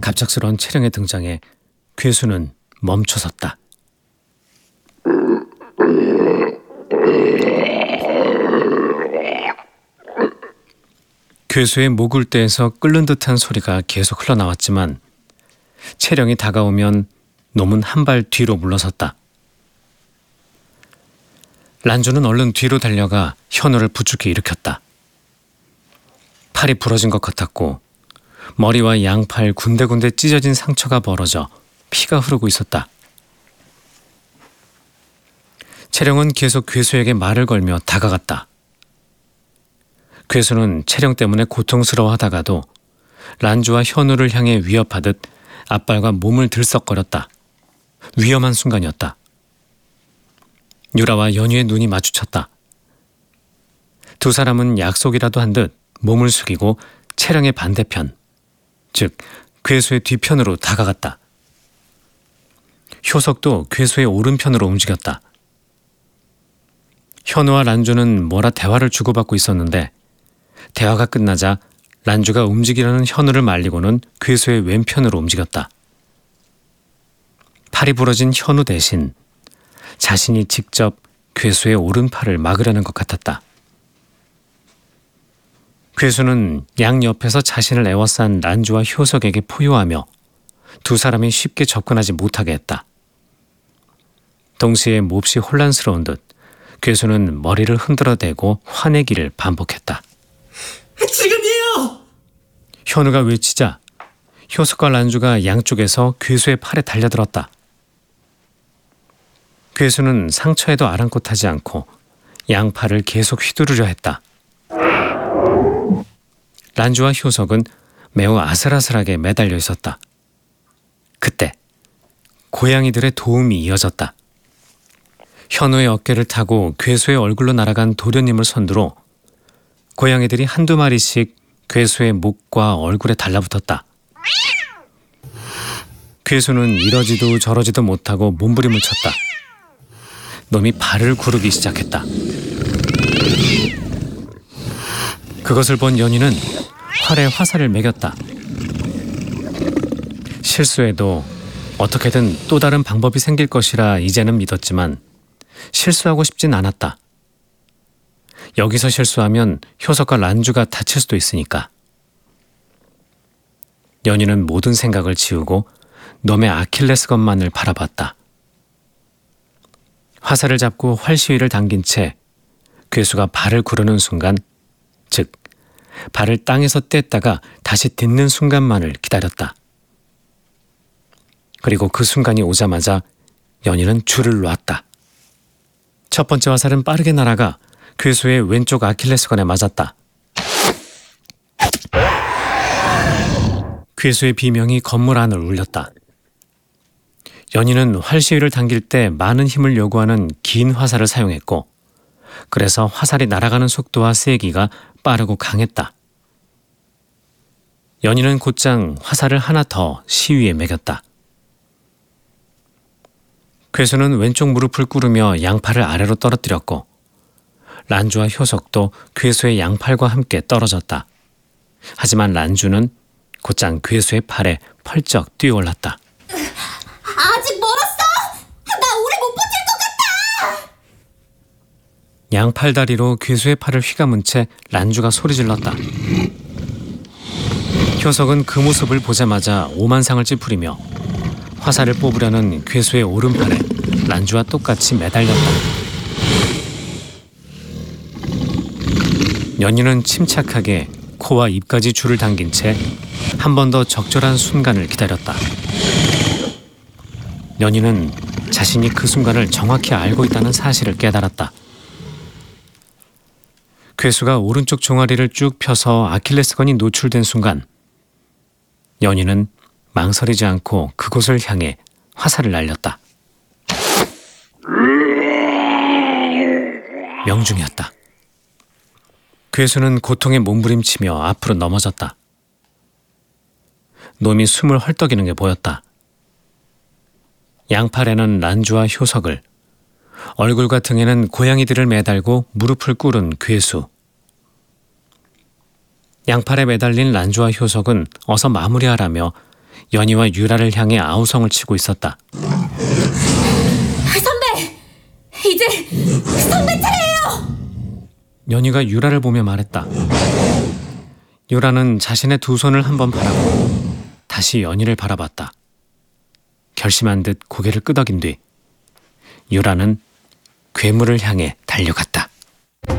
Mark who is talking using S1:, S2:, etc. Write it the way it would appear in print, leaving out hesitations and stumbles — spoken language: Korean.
S1: 갑작스러운 채령의 등장에 괴수는 멈춰섰다. 괴수의 목울대에서 끓는 듯한 소리가 계속 흘러나왔지만 채령이 다가오면 놈은 한 발 뒤로 물러섰다. 란주는 얼른 뒤로 달려가 현우를 부축해 일으켰다. 팔이 부러진 것 같았고 머리와 양팔 군데군데 찢어진 상처가 벌어져 피가 흐르고 있었다. 채령은 계속 괴수에게 말을 걸며 다가갔다. 괴수는 채령 때문에 고통스러워하다가도 란주와 현우를 향해 위협하듯 앞발과 몸을 들썩거렸다. 위험한 순간이었다. 유라와 연희의 눈이 마주쳤다. 두 사람은 약속이라도 한 듯 몸을 숙이고 채령의 반대편, 즉 괴수의 뒤편으로 다가갔다. 효석도 괴수의 오른편으로 움직였다. 현우와 란주는 뭐라 대화를 주고받고 있었는데 대화가 끝나자 란주가 움직이려는 현우를 말리고는 괴수의 왼편으로 움직였다. 팔이 부러진 현우 대신 자신이 직접 괴수의 오른팔을 막으려는 것 같았다. 괴수는 양옆에서 자신을 에워싼 란주와 효석에게 포효하며 두 사람이 쉽게 접근하지 못하게 했다. 동시에 몹시 혼란스러운 듯 괴수는 머리를 흔들어대고 화내기를 반복했다.
S2: 지금이에요!
S1: 현우가 외치자 효석과 란주가 양쪽에서 괴수의 팔에 달려들었다. 괴수는 상처에도 아랑곳하지 않고 양팔을 계속 휘두르려 했다. 란주와 효석은 매우 아슬아슬하게 매달려 있었다. 그때 고양이들의 도움이 이어졌다. 현우의 어깨를 타고 괴수의 얼굴로 날아간 도련님을 선두로 고양이들이 한두 마리씩 괴수의 목과 얼굴에 달라붙었다. 괴수는 이러지도 저러지도 못하고 몸부림을 쳤다. 놈이 발을 구르기 시작했다. 그것을 본 연희는 활에 화살을 매겼다. 실수해도 어떻게든 또 다른 방법이 생길 것이라 이제는 믿었지만 실수하고 싶진 않았다. 여기서 실수하면 효석과 란주가 다칠 수도 있으니까. 연희는 모든 생각을 지우고 놈의 아킬레스건만을 바라봤다. 화살을 잡고 활시위를 당긴 채 괴수가 발을 구르는 순간, 즉 발을 땅에서 뗐다가 다시 딛는 순간만을 기다렸다. 그리고 그 순간이 오자마자 연희는 줄을 놨다. 첫 번째 화살은 빠르게 날아가 괴수의 왼쪽 아킬레스건에 맞았다. 괴수의 비명이 건물 안을 울렸다. 연희는 활시위를 당길 때 많은 힘을 요구하는 긴 화살을 사용했고, 그래서 화살이 날아가는 속도와 세기가 빠르고 강했다. 연희는 곧장 화살을 하나 더 시위에 매겼다. 괴수는 왼쪽 무릎을 꿇으며 양팔을 아래로 떨어뜨렸고 란주와 효석도 괴수의 양팔과 함께 떨어졌다. 하지만 란주는 곧장 괴수의 팔에 펄쩍 뛰어올랐다.
S3: 아직 멀었어! 나 오래 못 버틸 것 같아!
S1: 양팔다리로 괴수의 팔을 휘감은 채 란주가 소리질렀다. 효석은 그 모습을 보자마자 오만상을 찌푸리며 화살을 뽑으려는 괴수의 오른팔에 란주와 똑같이 매달렸다. 연희는 침착하게 코와 입까지 줄을 당긴 채 한 번 더 적절한 순간을 기다렸다. 연희는 자신이 그 순간을 정확히 알고 있다는 사실을 깨달았다. 괴수가 오른쪽 종아리를 쭉 펴서 아킬레스건이 노출된 순간 연희는 망설이지 않고 그곳을 향해 화살을 날렸다. 명중이었다. 괴수는 고통에 몸부림치며 앞으로 넘어졌다. 놈이 숨을 헐떡이는 게 보였다. 양팔에는 란주와 효석을, 얼굴과 등에는 고양이들을 매달고 무릎을 꿇은 괴수. 양팔에 매달린 란주와 효석은 어서 마무리하라며 연희와 유라를 향해 아우성을 치고 있었다.
S3: 선배! 이제 선배 차례예요!
S1: 연희가 유라를 보며 말했다. 유라는 자신의 두 손을 한번 바라보고 다시 연희를 바라봤다. 결심한 듯 고개를 끄덕인 뒤 유라는 괴물을 향해 달려갔다.